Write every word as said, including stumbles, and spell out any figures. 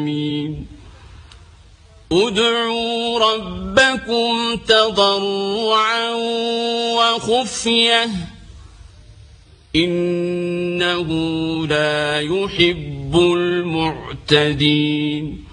ادعوا ربكم تضرعا وخفية إنه لا يحب المعتدين